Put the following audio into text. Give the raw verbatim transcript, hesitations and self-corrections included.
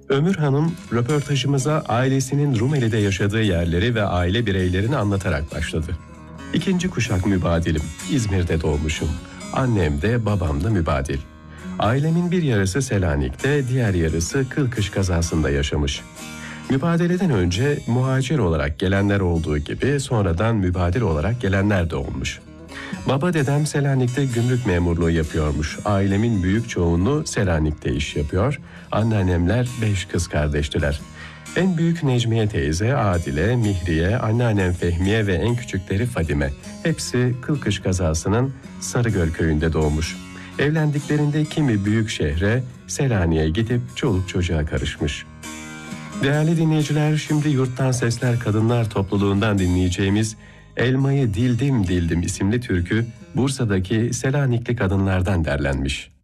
Ömür Hanım röportajımıza ailesinin Rumeli'de yaşadığı yerleri ve aile bireylerini anlatarak başladı. İkinci kuşak mübadilim. İzmir'de doğmuşum. Annem de babam da mübadil. Ailemin bir yarısı Selanik'te, diğer yarısı Kılkış kazasında yaşamış. Mübadeleden önce muhacir olarak gelenler olduğu gibi sonradan mübadil olarak gelenler de olmuş. Baba dedem Selanik'te gümrük memurluğu yapıyormuş. Ailemin büyük çoğunluğu Selanik'te iş yapıyor. Anneannemler beş kız kardeştiler. En büyük Necmiye teyze, Adile, Mihriye, anneannem Fehmiye ve en küçükleri Fadime. Hepsi Kılkış kazasının Sarıgöl köyünde doğmuş. Evlendiklerinde kimi büyük şehre, Selanik'e gidip çoluk çocuğa karışmış. Değerli dinleyiciler, şimdi Yurttan Sesler Kadınlar topluluğundan dinleyeceğimiz Elmayı Dildim Dildim isimli türkü Bursa'daki Selanikli kadınlardan derlenmiş.